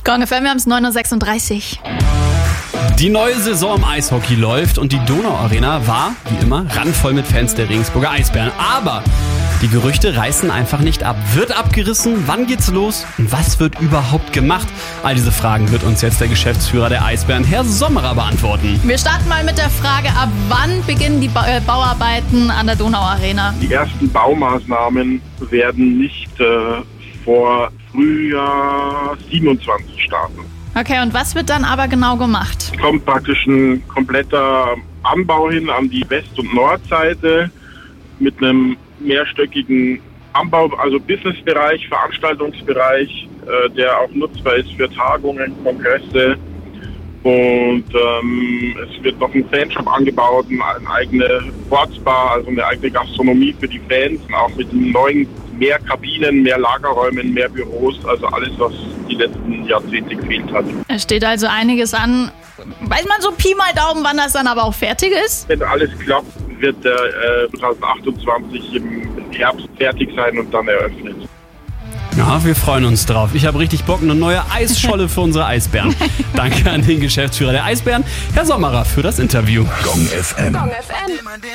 Gong FM, wir haben es 9.36 Uhr. Die neue Saison im Eishockey läuft und die Donauarena war, wie immer, randvoll mit Fans der Regensburger Eisbären. Aber die Gerüchte reißen einfach nicht ab. Wird abgerissen? Wann geht's los? Und was wird überhaupt gemacht? All diese Fragen wird uns jetzt der Geschäftsführer der Eisbären, Herr Sommerer, beantworten. Wir starten mal mit der Frage, ab wann beginnen die Bauarbeiten an der Donauarena? Die ersten Baumaßnahmen werden nicht vor Frühjahr 27 starten. Okay, und was wird dann aber genau gemacht? Es kommt praktisch ein kompletter Anbau hin an die West- und Nordseite mit einem mehrstöckigen Anbau, also Businessbereich, Veranstaltungsbereich, der auch nutzbar ist für Tagungen, Kongresse. Und es wird noch ein Fanshop angebaut, eine eigene Sportsbar, also eine eigene Gastronomie für die Fans, und auch mit neuen mehr Kabinen, mehr Lagerräumen, mehr Büros, also alles, was die letzten Jahrzehnte gefehlt hat. Es steht also einiges an. Weiß man so Pi mal Daumen, wann das dann aber auch fertig ist? Wenn alles klappt, wird der 2028 im Herbst fertig sein und dann eröffnet. Ja, wir freuen uns drauf. Ich habe richtig Bock, eine neue Eisscholle für unsere Eisbären. Danke an den Geschäftsführer der Eisbären, Herr Sommerer, für das Interview. Gong FM.